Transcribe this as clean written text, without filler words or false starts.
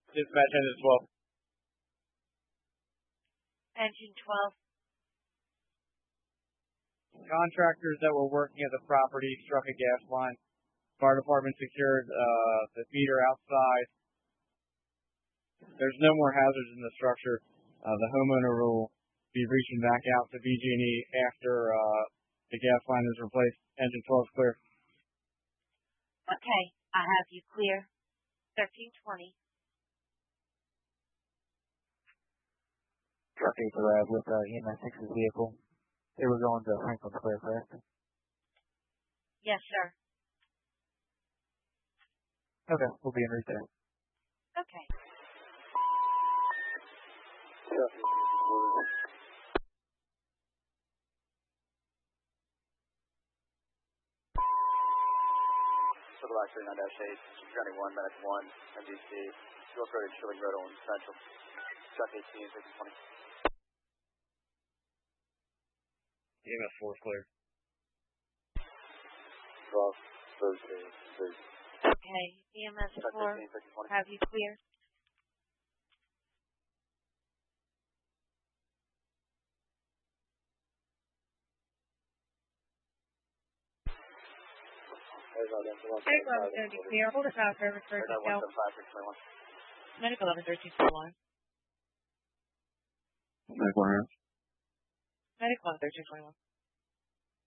Dispatch engine 12. Engine 12. Contractors that were working at the property struck a gas line. Fire department secured the meter outside. There's no more hazards in the structure. The homeowner will be reaching back out to BG&E after the gas line is replaced. Engine 12 is clear. Okay, I have you clear. 1320. Truck 8 arrived with EMS 6's vehicle. They were going to Franklin Square, correct? Yes, sir. Okay, we'll be en route there. Okay. Circle back 39-8, County 1, Medic 1, MDC, York Road, Shilling Road, on Central, Truck 18, 620. EMS 4 is clear. 12, 13, 3. Okay, EMS 4, have you clear? Medic 11 going to be clear. Hold us out service for detail. Medic 11 1321. Medic 1. Medic 11 1321.